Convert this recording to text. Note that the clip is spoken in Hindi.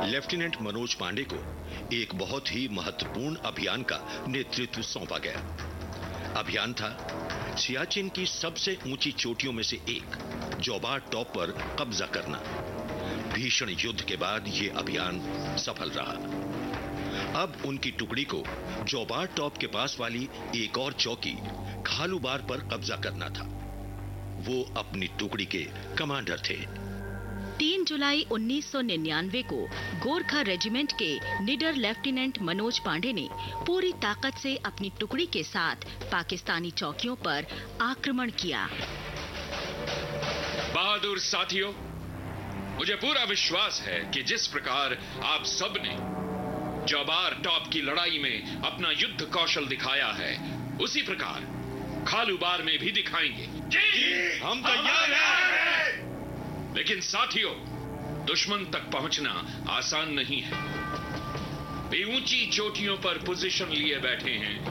लेफ्टिनेंट मनोज पांडे को एक बहुत ही महत्वपूर्ण अभियान का नेतृत्व सौंपा गया। अभियान था सियाचिन की सबसे ऊंची चोटियों में से एक जोबार टॉप पर कब्जा करना। भीषण युद्ध के बाद यह अभियान सफल रहा। अब उनकी टुकड़ी को जोबार टॉप के पास वाली एक और चौकी खालूबार पर कब्जा करना था। वो अपनी टुकड़ी के कमांडर थे। 3 जुलाई 1999 को गोरखा रेजिमेंट के निडर लेफ्टिनेंट मनोज पांडे ने पूरी ताकत से अपनी टुकड़ी के साथ पाकिस्तानी चौकियों पर आक्रमण किया। बहादुर साथियों, मुझे पूरा विश्वास है कि जिस प्रकार आप सब ने जोबार टॉप की लड़ाई में अपना युद्ध कौशल दिखाया है, उसी प्रकार खालूबार में भी दिखाएंगे। जी, हम तैयार हैं। लेकिन साथियों, दुश्मन तक पहुंचना आसान नहीं है। वे ऊंची चोटियों पर पोजीशन लिए बैठे हैं